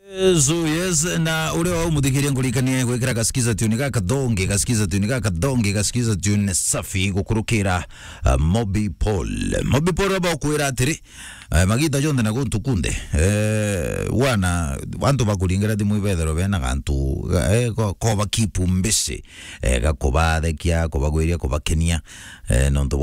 So yes, na ule wa umudhikiria ngulikania gwikira gasikiza tune gasikiza tune safi gukurukira Mobi Paul aba kwira atiri magita jonde na guntukunde wana wantu bakuringera thimu ibethero bena gantu ko bakipu mbese gakoba thekia ko bagwiria ko bakenia nonto